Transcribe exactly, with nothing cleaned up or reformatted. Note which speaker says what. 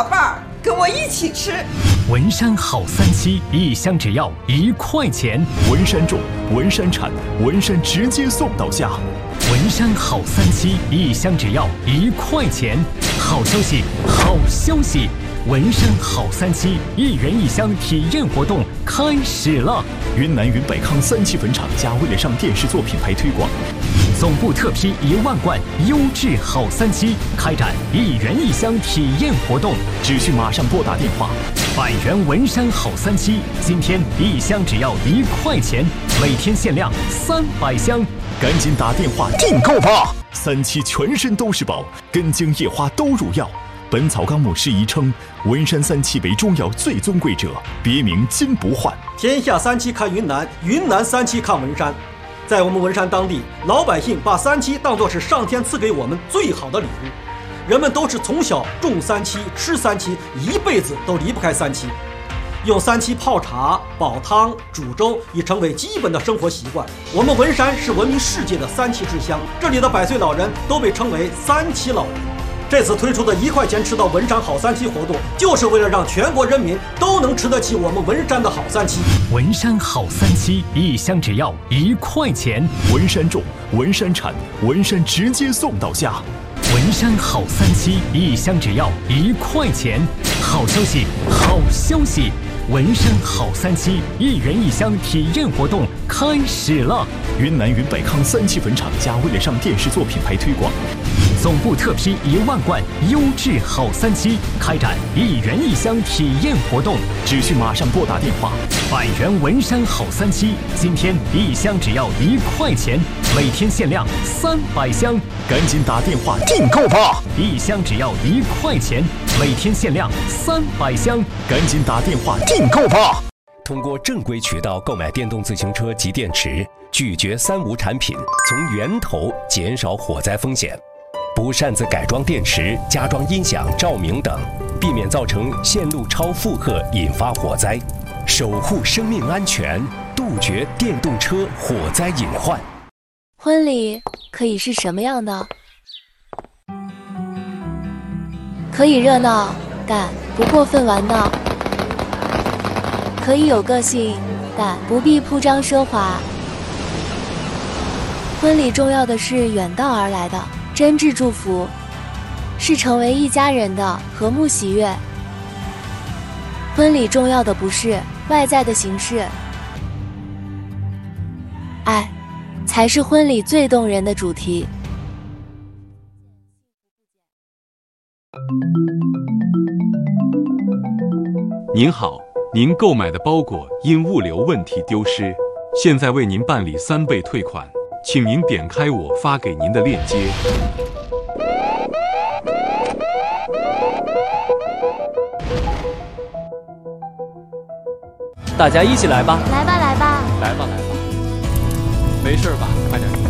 Speaker 1: 老伴儿跟我一起吃。
Speaker 2: 文山好三七，一箱只要一块钱。
Speaker 3: 文山种，文山产，文山直接送到家。
Speaker 2: 文山好三七，一箱只要一块钱。好消息，好消息！文山好三七一元一箱体验活动开始了。
Speaker 3: 云南云百康三七粉厂家为了上电视做品牌推广，
Speaker 2: 总部特批一万罐优质好三七，开展一元一箱体验活动，
Speaker 3: 只需马上拨打电话。
Speaker 2: 百元文山好三七，今天一箱只要一块钱，每天限量三百箱，
Speaker 3: 赶紧打电话订购吧！三七全身都是宝，根茎叶花都入药。本草纲目适宜称，文山三七为中药最尊贵者，别名金不换。
Speaker 4: 天下三七看云南，云南三七看文山。在我们文山当地，老百姓把三七当作是上天赐给我们最好的礼物。人们都是从小种三七、吃三七，一辈子都离不开三七。用三七泡茶、煲汤、煮粥已成为基本的生活习惯。我们文山是闻名世界的三七之乡，这里的百岁老人都被称为三七老人。这次推出的一块钱吃到文山好三七活动，就是为了让全国人民都能吃得起我们文山的好三七。
Speaker 2: 文山好三七，一箱只要一块钱。
Speaker 3: 文山种，文山产，文山直接送到家。
Speaker 2: 文山好三七，一箱只要一块钱。好消息，好消息！文山好三七一元一箱体验活动开始了。
Speaker 3: 云南云百康三七粉厂家为了上电视做品牌推广，
Speaker 2: 总部特批一万罐优质好三七，开展一元一箱体验活动，
Speaker 3: 只需马上拨打电话。
Speaker 2: 百元文山好三七，今天一箱只要一块钱，每天限量三百箱，
Speaker 3: 赶紧打电话订购吧！
Speaker 2: 一箱只要一块钱，每天限量三百箱，
Speaker 3: 赶紧打电话订购吧！
Speaker 5: 通过正规渠道购买电动自行车及电池，拒绝三无产品，从源头减少火灾风险。不擅自改装电池、加装音响、照明等，避免造成线路超负荷引发火灾，守护生命安全，杜绝电动车火灾隐患。
Speaker 6: 婚礼可以是什么样的？可以热闹，但不过分玩闹；可以有个性，但不必铺张奢华。婚礼重要的是远道而来的真挚祝福，是成为一家人的和睦喜悦。婚礼重要的不是外在的形式，爱才是婚礼最动人的主题。
Speaker 7: 您好，您购买的包裹因物流问题丢失，现在为您办理三倍退款，请您点开我发给您的链接。
Speaker 8: 大家一起来吧！
Speaker 9: 来吧，来吧，
Speaker 8: 来吧，来吧！没事吧？快点。